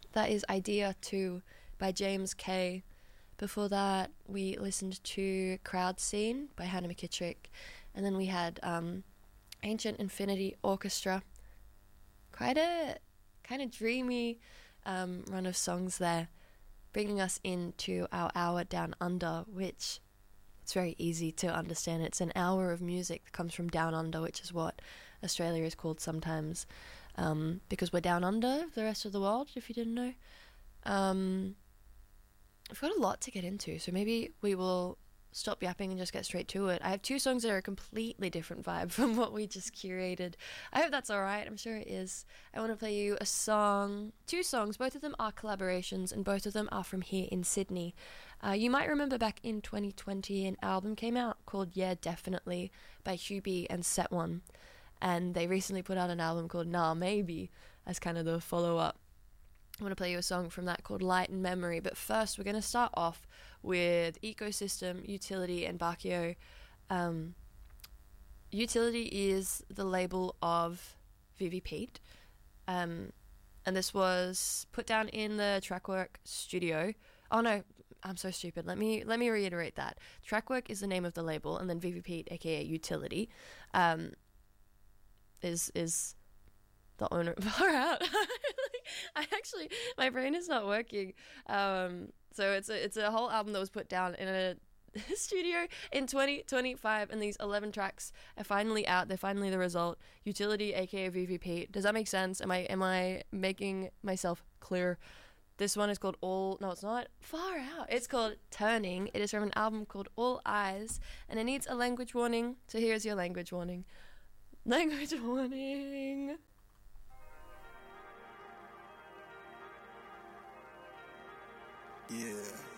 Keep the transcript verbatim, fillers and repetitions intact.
That is Idea two by James Kay. Before that, we listened to Crowd Scene by Hannah McKittrick. And then we had um, Ancient Infinity Orchestra. Quite a kind of dreamy um, run of songs there, bringing us into our hour Down Under, which it's very easy to understand. It's an hour of music that comes from Down Under, which is what Australia is called sometimes, um, because we're down under the rest of the world, if you didn't know. Um, we've got a lot to get into, so maybe we will stop yapping and just get straight to it. I have two songs that are a completely different vibe from what we just curated. I hope that's alright, I'm sure it is. I want to play you a song, two songs, both of them are collaborations, and both of them are from here in Sydney. Uh, you might remember back in twenty twenty an album came out called Yeah Definitely by Hubie and Set One, and they recently put out an album called Nah Maybe as kind of the follow-up. I want to play you a song from that called Light and Memory, but first we're going to start off with Ecosystem, Utility, and Bakio. Um, Utility is the label of Vivi Pete, um, and this was put down in the Trackwork studio. Oh no, I'm so stupid. Let me let me reiterate that. Trackwork is the name of the label, and then Vivi Pete, aka Utility, um, is is the owner. Far out. I actually, my brain is not working. Um, so it's a, it's a whole album that was put down in a studio in twenty twenty-five, and these eleven tracks are finally out. They're finally the result. Utility, aka V V P. Does that make sense? Am I am I making myself clear? This one is called All... No, it's not. Far out. It's called Turning. It is from an album called All Eyes, and it needs a language warning. So here's your language warning. Language warning. Yeah.